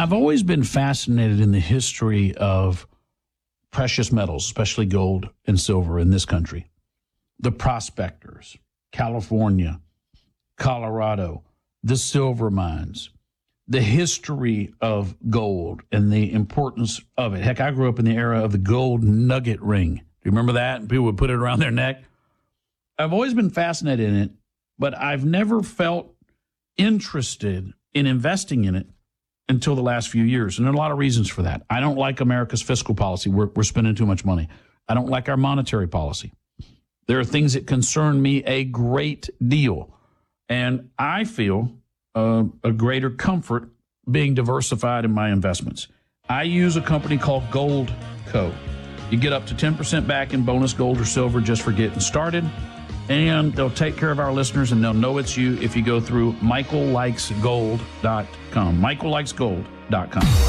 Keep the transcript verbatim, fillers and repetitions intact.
I've always been fascinated in the history of precious metals, especially gold and silver in this country. The prospectors, California, Colorado, the silver mines, the history of gold and the importance of it. Heck, I grew up in the era of the gold nugget ring. Do you remember that? And people would put it around their neck. I've always been fascinated in it, but I've never felt interested in investing in it until the last few years. And there are a lot of reasons for that. I don't like America's fiscal policy. We're, we're spending too much money. I don't like our monetary policy. There are things that concern me a great deal. And I feel uh, a greater comfort being diversified in my investments. I use a company called Goldco. You get up to ten percent back in bonus gold or silver just for getting started. And they'll take care of our listeners, and they'll know it's you if you go through michael likes gold dot com. michael likes gold dot com.